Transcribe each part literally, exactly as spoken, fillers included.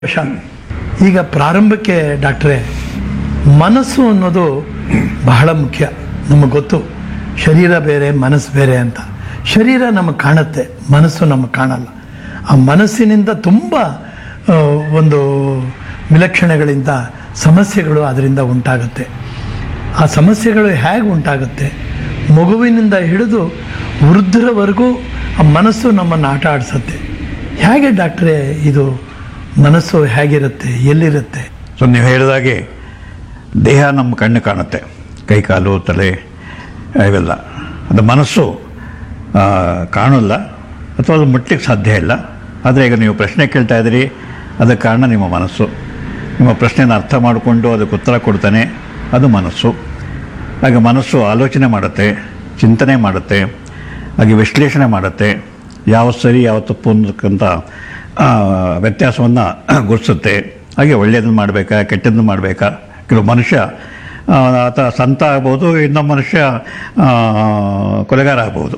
ಶಾಂತ್, ಈಗ ಪ್ರಾರಂಭಕ್ಕೆ ಡಾಕ್ಟ್ರೇ, ಮನಸ್ಸು ಅನ್ನೋದು ಬಹಳ ಮುಖ್ಯ. ನಮಗೆ ಗೊತ್ತು, ಶರೀರ ಬೇರೆ ಮನಸ್ಸು ಬೇರೆ ಅಂತ. ಶರೀರ ನಮಗೆ ಕಾಣುತ್ತೆ, ಮನಸ್ಸು ನಮಗೆ ಕಾಣಲ್ಲ. ಆ ಮನಸ್ಸಿನಿಂದ ತುಂಬ ಆ, ಒಂದು ವಿಲಕ್ಷಣಗಳಿಂದ ಸಮಸ್ಯೆಗಳು ಅದರಿಂದ ಉಂಟಾಗುತ್ತೆ. ಆ ಸಮಸ್ಯೆಗಳು ಹೇಗೆ ಉಂಟಾಗುತ್ತೆ? ಮಗುವಿನಿಂದ ಹಿಡಿದು ವೃದ್ಧರವರೆಗೂ ಆ ಮನಸ್ಸು ನಮ್ಮನ್ನು ಆಟ ಆಡಿಸುತ್ತೆ. ಹೇಗೆ ಡಾಕ್ಟ್ರೇ ಇದು ಮನಸ್ಸು ಹೇಗಿರುತ್ತೆ, ಎಲ್ಲಿರುತ್ತೆ? ಸೊ ನೀವು ಹೇಳಿದಾಗೆ ದೇಹ ನಮ್ಮ ಕಣ್ಣು ಕಾಣುತ್ತೆ, ಕೈ ಕಾಲು ತಲೆ ಇವೆಲ್ಲ. ಅದು ಮನಸ್ಸು ಆ, ಕಾಣಲ್ಲ ಅಥವಾ ಅದು ಮುಟ್ಲಿಕ್ಕೆ ಸಾಧ್ಯ ಇಲ್ಲ. ಆದರೆ ಈಗ ನೀವು ಪ್ರಶ್ನೆ ಕೇಳ್ತಾ ಇದ್ದೀರಿ, ಅದಕ್ಕೆ ಕಾರಣ ನಿಮ್ಮ ಮನಸ್ಸು. ನಿಮ್ಮ ಪ್ರಶ್ನೆಯನ್ನು ಅರ್ಥ ಮಾಡಿಕೊಂಡು ಅದಕ್ಕೆ ಉತ್ತರ ಕೊಡ್ತಾನೆ, ಅದು ಮನಸ್ಸು. ಹಾಗೆ ಮನಸ್ಸು ಆಲೋಚನೆ ಮಾಡುತ್ತೆ, ಚಿಂತನೆ ಮಾಡುತ್ತೆ, ಹಾಗೆ ವಿಶ್ಲೇಷಣೆ ಮಾಡುತ್ತೆ, ಯಾವ ಸರಿ ಯಾವ ತಪ್ಪು ಅನ್ನತಕ್ಕಂಥ ವ್ಯತ್ಯಾಸವನ್ನು ಗುರುತಿಸುತ್ತೆ. ಹಾಗೆ ಒಳ್ಳೆಯದನ್ನು ಮಾಡಬೇಕಾ ಕೆಟ್ಟದ್ದನ್ನು ಮಾಡಬೇಕಾ. ಕೆಲವು ಮನುಷ್ಯ ಆ, ಆತ ಸಂತ ಆಗ್ಬೋದು, ಇನ್ನೊಬ್ಬ ಮನುಷ್ಯ ಆ, ಕೊಲೆಗಾರ ಆಗ್ಬೋದು.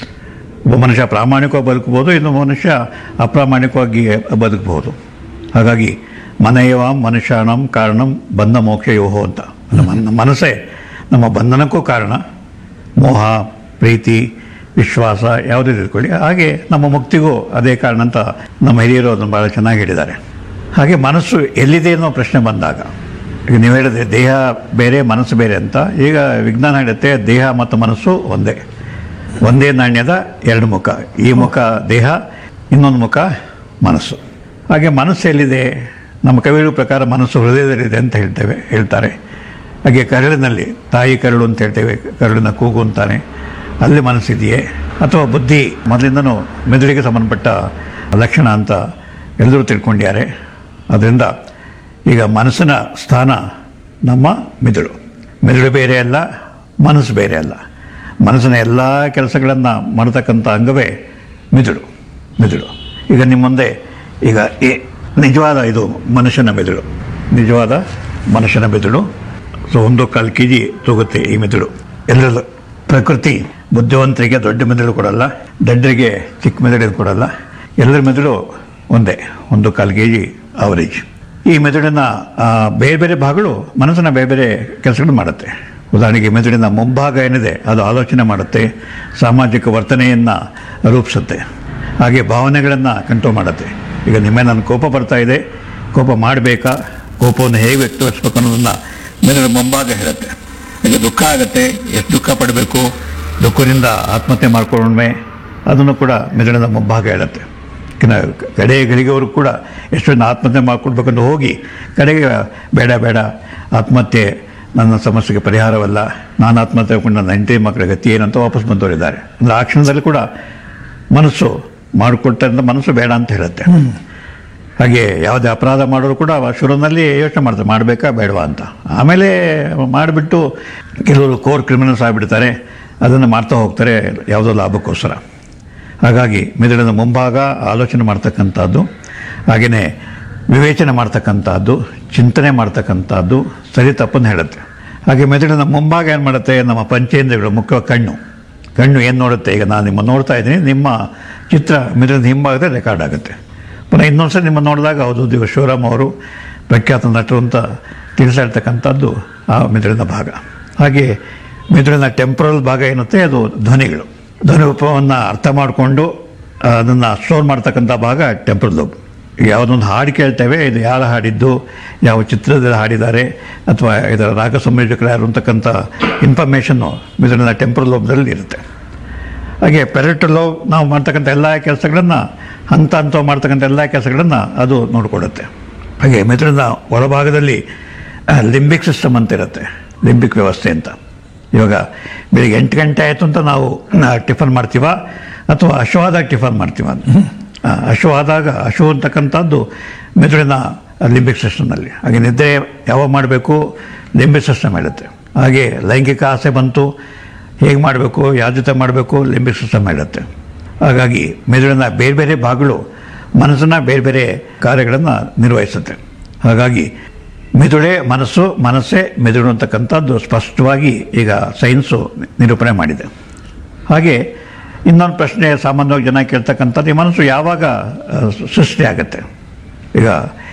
ಒಬ್ಬ ಮನುಷ್ಯ ಪ್ರಾಮಾಣಿಕವಾಗಿ ಬದುಕಬಹುದು, ಇನ್ನೊಬ್ಬ ಮನುಷ್ಯ ಅಪ್ರಾಮಾಣಿಕವಾಗಿ ಬದುಕಬಹುದು. ಹಾಗಾಗಿ ಮನೆಯವ ಮನುಷ್ಯಾಣಂ ಕಾರಣಂ ಬಂಧ ಮೋಕ್ಷ ಯೋಹೋ ಅಂತ. ನಮ್ಮ ಮನಸ್ಸೇ ನಮ್ಮ ಬಂಧನಕ್ಕೂ ಕಾರಣ. ಮೋಹ, ಪ್ರೀತಿ, ವಿಶ್ವಾಸ ಯಾವುದೇ ತಿಳ್ಕೊಳ್ಳಿ, ಹಾಗೆ ನಮ್ಮ ಮುಕ್ತಿಗೂ ಅದೇ ಕಾರಣ ಅಂತ ನಮ್ಮ ಹಿರಿಯರು ಅದನ್ನು ಭಾಳ ಚೆನ್ನಾಗಿ ಹೇಳಿದ್ದಾರೆ. ಹಾಗೆ ಮನಸ್ಸು ಎಲ್ಲಿದೆ ಅನ್ನೋ ಪ್ರಶ್ನೆ ಬಂದಾಗ, ಈಗ ನೀವು ಹೇಳಿದ್ರೆ ದೇಹ ಬೇರೆ ಮನಸ್ಸು ಬೇರೆ ಅಂತ. ಈಗ ವಿಜ್ಞಾನ ಹೇಳುತ್ತೆ ದೇಹ ಮತ್ತು ಮನಸ್ಸು ಒಂದೇ, ಒಂದೇ ನಾಣ್ಯದ ಎರಡು ಮುಖ. ಈ ಮುಖ ದೇಹ, ಇನ್ನೊಂದು ಮುಖ ಮನಸ್ಸು. ಹಾಗೆ ಮನಸ್ಸು ಎಲ್ಲಿದೆ? ನಮ್ಮ ಕವಿಗಳ ಪ್ರಕಾರ ಮನಸ್ಸು ಹೃದಯದಲ್ಲಿದೆ ಅಂತ ಹೇಳ್ತೇವೆ ಹೇಳ್ತಾರೆ. ಹಾಗೆ ಕರಳಿನಲ್ಲಿ, ತಾಯಿ ಕರಳು ಅಂತ ಹೇಳ್ತೇವೆ, ಕರಳಿನ ಕೂಗು ಅಂತಾನೆ, ಅಲ್ಲಿ ಮನಸ್ಸಿದೆಯೇ? ಅಥವಾ ಬುದ್ಧಿ ಮೊದಲಿಂದನೂ ಮೆದುಳಿಗೆ ಸಂಬಂಧಪಟ್ಟ ಲಕ್ಷಣ ಅಂತ ಎಲ್ಲರೂ ತಿಳ್ಕೊಂಡಿದ್ದಾರೆ. ಅದರಿಂದ ಈಗ ಮನಸ್ಸಿನ ಸ್ಥಾನ ನಮ್ಮ ಮೆದುಳು. ಮೆದುಳು ಬೇರೆ ಅಲ್ಲ, ಮನಸ್ಸು ಬೇರೆ ಅಲ್ಲ. ಮನಸ್ಸಿನ ಎಲ್ಲ ಕೆಲಸಗಳನ್ನು ಮಾಡತಕ್ಕಂಥ ಅಂಗವೇ ಮೆದುಳು. ಮೆದುಳು ಈಗ ನಿಮ್ಮ ಮುಂದೆ ಈಗ ಈ ನಿಜವಾದ ಇದು ಮನುಷ್ಯನ ಮೆದುಳು, ನಿಜವಾದ ಮನುಷ್ಯನ ಮೆದುಳು. ಸೊ ಒಂದು ಕಾಲು ಕೆ ಜಿ ತೂಗುತ್ತೆ ಈ ಮೆದುಳು. ಎಲ್ಲರಲ್ಲೂ ಪ್ರಕೃತಿ ಬುದ್ಧಿವಂತರಿಗೆ ದೊಡ್ಡ ಮೆದುಳು ಕೊಡಲ್ಲ, ದಡ್ಡರಿಗೆ ಚಿಕ್ಕ ಮೆದುಳು ಕೊಡಲ್ಲ. ಎಲ್ಲರ ಮೆದುಳು ಒಂದೇ, ಒಂದು ಕಾಲು ಕೆ ಜಿ ಅವರೇಜ್. ಈ ಮೆದುಳಿನ ಬೇರೆ ಬೇರೆ ಭಾಗಗಳು ಮನಸ್ಸಿನ ಬೇರೆ ಬೇರೆ ಕೆಲಸಗಳು ಮಾಡುತ್ತೆ. ಉದಾಹರಣೆಗೆ ಮೆದುಳಿನ ಮುಂಭಾಗ ಏನಿದೆ ಅದು ಆಲೋಚನೆ ಮಾಡುತ್ತೆ, ಸಾಮಾಜಿಕ ವರ್ತನೆಯನ್ನು ರೂಪಿಸುತ್ತೆ, ಹಾಗೆ ಭಾವನೆಗಳನ್ನು ಕಂಟ್ರೋಲ್ ಮಾಡುತ್ತೆ. ಈಗ ನಿಮ್ಮ ನನ್ನ ಕೋಪ ಬರ್ತಾ ಇದೆ, ಕೋಪ ಮಾಡಬೇಕಾ, ಕೋಪವನ್ನು ಹೇಗೆ ವ್ಯಕ್ತಪಡಿಸ್ಬೇಕು ಅನ್ನೋದನ್ನು ಮೆದುಳಿನ ಮುಂಭಾಗ ಹೇಳುತ್ತೆ. ಈಗ ದುಃಖ ಆಗುತ್ತೆ, ಎಷ್ಟು ದುಃಖ ಪಡಬೇಕು, ದುಃಖದಿಂದ ಆತ್ಮಹತ್ಯೆ ಮಾಡ್ಕೊಂಡ್ಮೆ, ಅದನ್ನು ಕೂಡ ಮೆದುಳಿನ ಮುಂಭಾಗ ಹೇಳುತ್ತೆ. ಕಡೆ ಗಳಿಗೆವರೆಗೂ ಕೂಡ ಎಷ್ಟೊಂದು ಆತ್ಮಹತ್ಯೆ ಮಾಡ್ಕೊಡ್ಬೇಕಂತ ಹೋಗಿ ಕಡೆಗೆ ಬೇಡ ಬೇಡ ಆತ್ಮಹತ್ಯೆ ನನ್ನ ಸಮಸ್ಯೆಗೆ ಪರಿಹಾರವಲ್ಲ, ನಾನು ಆತ್ಮಹತ್ಯೆ ಮಾಡ್ಕೊಂಡು ನನ್ನ ಹೆಂಡತಿ ಮಕ್ಕಳ ಗತಿ ಏನಂತ ವಾಪಸ್ ಬಂದವರಿದ್ದಾರೆ. ಅಂದರೆ ಆ ಕ್ಷಣದಲ್ಲಿ ಕೂಡ ಮನಸ್ಸು ಮಾಡಿಕೊಟ್ಟಂತ ಮನಸ್ಸು ಬೇಡ ಅಂತ ಹೇಳುತ್ತೆ. ಹಾಗೆ ಯಾವುದೇ ಅಪರಾಧ ಮಾಡೋರು ಕೂಡ ಶುರುವಿನಲ್ಲಿ ಯೋಚನೆ ಮಾಡ್ತಾರೆ, ಮಾಡಬೇಕಾ ಬೇಡವಾ ಅಂತ. ಆಮೇಲೆ ಮಾಡಿಬಿಟ್ಟು ಕೆಲವರು ಕೋರ್ ಕ್ರಿಮಿನಲ್ಸ್ ಆಗಿಬಿಡ್ತಾರೆ, ಅದನ್ನು ಮಾಡ್ತಾ ಹೋಗ್ತಾರೆ ಯಾವುದೋ ಲಾಭಕ್ಕೋಸ್ಕರ. ಹಾಗಾಗಿ ಮೆದುಳಿನ ಮುಂಭಾಗ ಆಲೋಚನೆ ಮಾಡ್ತಕ್ಕಂಥದ್ದು, ಹಾಗೆಯೇ ವಿವೇಚನೆ ಮಾಡ್ತಕ್ಕಂಥದ್ದು, ಚಿಂತನೆ ಮಾಡ್ತಕ್ಕಂಥದ್ದು, ಸರಿ ತಪ್ಪನ್ನು ಹೇಳುತ್ತೆ. ಹಾಗೆ ಮೆದುಳಿನ ಮುಂಭಾಗ ಏನು ಮಾಡುತ್ತೆ? ನಮ್ಮ ಪಂಚೇಂದ್ರಿಯಗಳು, ಮುಖ್ಯವಾಗಿ ಕಣ್ಣು. ಕಣ್ಣು ಏನು ನೋಡುತ್ತೆ? ಈಗ ನಾನು ನಿಮ್ಮ ನೋಡ್ತಾ ಇದ್ದೀನಿ, ನಿಮ್ಮ ಚಿತ್ರ ಮೆದುಳಿನ ಹಿಂಭಾಗದಲ್ಲಿ ರೆಕಾರ್ಡ್ ಆಗುತ್ತೆ. ಪುನಃ ಇನ್ನೊಂದು ಸಲ ನಿಮ್ಮ ನೋಡಿದಾಗ ಹೌದು ದಿವ ಶಿವರಾಮ್ ಅವರು ಪ್ರಖ್ಯಾತ ನಟರು ಅಂತ ತಿಳಿಸ್ತಾ ಇರ್ತಕ್ಕಂಥದ್ದು ಆ ಮೆದುಳಿನ ಭಾಗ. ಹಾಗೆ ಮೆದುಳಿನ ಟೆಂಪ್ರಲ್ ಭಾಗ ಏನುತ್ತೆ, ಅದು ಧ್ವನಿಗಳು. ಧ್ವನಿ ರೂಪವನ್ನು ಅರ್ಥ ಮಾಡಿಕೊಂಡು ಅದನ್ನು ಸ್ಟೋರ್ ಮಾಡ್ತಕ್ಕಂಥ ಭಾಗ ಟೆಂಪ್ರಲ್ ಲೋಬ್. ಯಾವುದೊಂದು ಹಾಡು ಕೇಳ್ತೇವೆ, ಇದು ಯಾರು ಹಾಡಿದ್ದು, ಯಾವ ಚಿತ್ರದಲ್ಲಿ ಹಾಡಿದ್ದಾರೆ, ಅಥವಾ ಇದರ ರಾಗ ಸಂಯೋಜಕರು ಯಾರು ಅಂತಕ್ಕಂಥ ಇನ್ಫಾರ್ಮೇಷನ್ನು ಮೆದುಳಿನ ಟೆಂಪ್ರಲ್ ಲೋಬ್ದಲ್ಲಿ ಇರುತ್ತೆ. ಹಾಗೆ ಪೆರಿಟಲ್ ಲೋಬ್ ನಾವು ಮಾಡ್ತಕ್ಕಂಥ ಎಲ್ಲ ಕೆಲಸಗಳನ್ನು, ಹಂತ ಹಂತ ಮಾಡ್ತಕ್ಕಂಥ ಎಲ್ಲ ಕೆಲಸಗಳನ್ನು ಅದು ನೋಡಿಕೊಡುತ್ತೆ. ಹಾಗೆ ಮೆದುಳಿನ ಒಳಭಾಗದಲ್ಲಿ ಲಿಂಬಿಕ್ ಸಿಸ್ಟಮ್ ಅಂತ ಇರುತ್ತೆ, ಲಿಂಬಿಕ್ ವ್ಯವಸ್ಥೆ ಅಂತ. ಇವಾಗ ಬೆಳಿಗ್ಗೆ ಎಂಟು ಗಂಟೆ ಆಯಿತು ಅಂತ ನಾವು ಟಿಫನ್ ಮಾಡ್ತೀವ, ಅಥವಾ ಹಶುವಾದಾಗ ಟಿಫನ್ ಮಾಡ್ತೀವ. ಹಶುವಾದಾಗ, ಹಶು ಅಂತಕ್ಕಂಥದ್ದು ಮೆದುಳಿನ ಲಿಂಬಿಕ್ ಸಿಸ್ಟಮ್ನಲ್ಲಿ. ಹಾಗೆ ನಿದ್ರೆ ಯಾವಾಗ ಮಾಡಬೇಕು, ಲಿಂಬಿಕ್ ಸಿಸ್ಟಮ್ ಹೇಳುತ್ತೆ. ಹಾಗೆ ಲೈಂಗಿಕ ಆಸೆ ಬಂತು, ಹೇಗೆ ಮಾಡಬೇಕು, ಯಾವ ಜೊತೆ ಮಾಡಬೇಕು, ಲಿಂಬಿಕ್ ಸಿಸ್ಟಮ್ ಹೇಳುತ್ತೆ. ಹಾಗಾಗಿ ಮೆದುಳಿನ ಬೇರೆ ಬೇರೆ ಭಾಗಗಳು ಮನಸ್ಸನ್ನ ಬೇರೆ ಬೇರೆ ಕಾರ್ಯಗಳನ್ನು ನಿರ್ವಹಿಸುತ್ತೆ. ಹಾಗಾಗಿ ಮೆದುಳೇ ಮನಸ್ಸು, ಮನಸ್ಸೇ ಮೆದುಳು ಅಂತಕ್ಕಂಥದ್ದು ಸ್ಪಷ್ಟವಾಗಿ ಈಗ ಸೈನ್ಸು ನಿರೂಪಣೆ ಮಾಡಿದೆ. ಹಾಗೆ ಇನ್ನೊಂದು ಪ್ರಶ್ನೆ ಸಾಮಾನ್ಯವಾಗಿ ಜನ ಕೇಳ್ತಕ್ಕಂಥದ್ದು, ಈ ಮನಸ್ಸು ಯಾವಾಗ ಸೃಷ್ಟಿ ಆಗುತ್ತೆ? ಈಗ